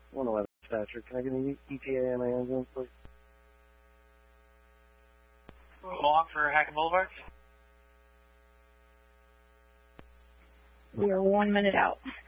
111 dispatcher. Can I get an ETA on my ambulance, please? Along for Hackett Boulevard. We are 1 minute out.